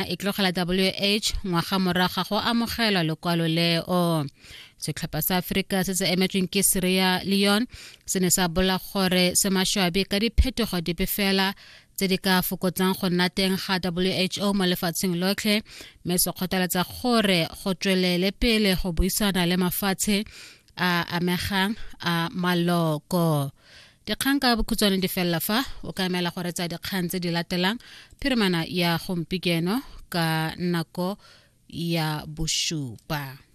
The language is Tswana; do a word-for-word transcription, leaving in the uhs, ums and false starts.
e tlogela W H ngwaga moraga go amogela lekwalo leo. Setlhopha sa Africa se se emetsweng ke Sierra Leone se ne sa bola gore se maswabi ka diphetogo dipe fela tse di ka fokotsang go nna teng ga W H O mo lefatsheng lotlhe, mme se kgothaletsa gore go tswelele pele go buisana le mafatshe a amegang a maloko. Dikgang ka bokhutswane di fella fa o ka emela gore tsa dikgang tse di latelang phirimana ya gompieno ka nako ya bosupa.